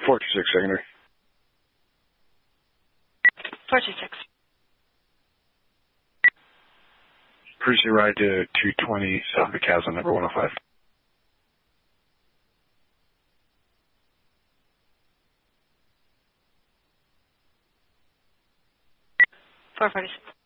426 secondary. 426. Appreciate ride to 220 south of the chasm, number 105. 446.